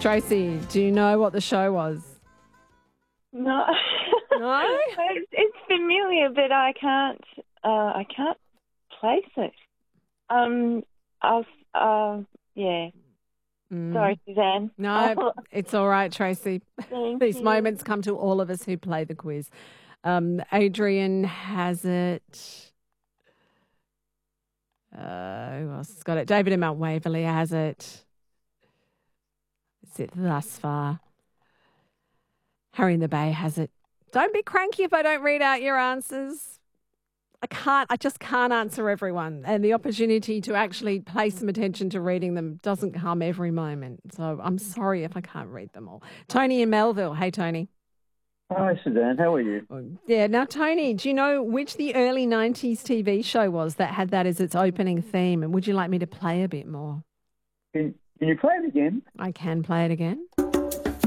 Tracy, do you know what the show was? No. No? It's familiar, but I can't place it. Yeah. Sorry, Suzanne. No, it's all right, Tracy. These you. moments come to all of us who play the quiz. Adrian has it. Who else has got it? David in Mount Waverley has it. Is it thus far? Harry in the Bay has it. Don't be cranky if I don't read out your answers. I just can't answer everyone. And the opportunity to actually pay some attention to reading them doesn't come every moment. So I'm sorry if I can't read them all. Tony in Melville. Hey, Tony. Hi, Suzanne. How are you? Yeah. Now, Tony, do you know which the early 90s TV show was that had that as its opening theme? And would you like me to play a bit more? Can you play it again? I can play it again.